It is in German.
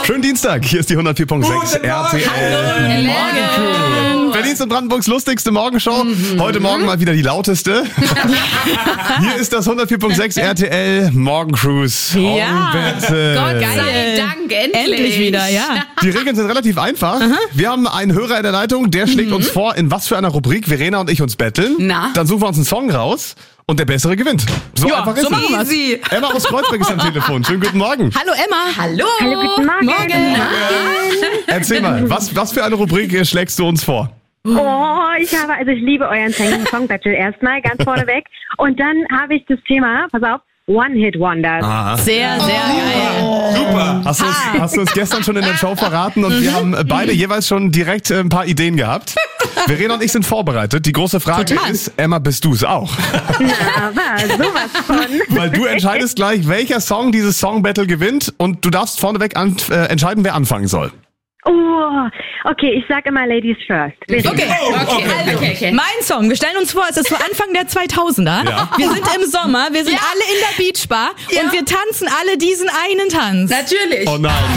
Schönen Dienstag, hier ist die 104.6 RTL Morgen. Berlins und Brandenburgs lustigste Morgenshow. Heute Morgen mal wieder die lauteste. Hier ist das 104.6 RTL Morgencruise. Ja. Gott Gott sei Dank, endlich wieder, ja. Die Regeln sind relativ einfach. Wir haben einen Hörer in der Leitung, der schlägt uns vor, in was für einer Rubrik Verena und ich uns betteln. Na? Dann suchen wir uns einen Song raus und der Bessere gewinnt. So einfach ist so machen wir's. es. Emma aus Kreuzberg ist am Telefon. Schönen guten Morgen. Hallo Emma. Hallo. Hallo, guten Morgen. Morgen. Erzähl mal, was für eine Rubrik schlägst du uns vor? Ich liebe euren Song Battle erstmal, ganz vorneweg. Und dann habe ich das Thema, pass auf, One-Hit-Wonders. Sehr, sehr geil. Super. Hast du uns gestern schon in der Show verraten und wir haben beide jeweils schon direkt ein paar Ideen gehabt. Verena und ich sind vorbereitet. Die große Frage ist, Emma, bist du es auch? Na, aber sowas von. Weil du entscheidest gleich, welcher Song dieses Song Battle gewinnt und du darfst vorneweg entscheiden, wer anfangen soll. Okay, ich sag immer Ladies first. Okay. Mein Song, wir stellen uns vor, es ist so Anfang der 2000er. Ja. Wir sind im Sommer, wir sind alle in der Beachbar und wir tanzen alle diesen einen Tanz. Natürlich. Oh nein.